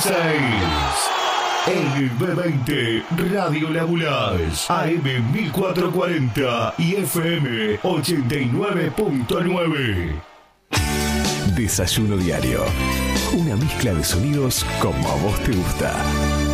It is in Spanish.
LB20 Radio Lagulas, AM 1440 y FM 89.9. Desayuno diario. Una mezcla de sonidos como a vos te gusta.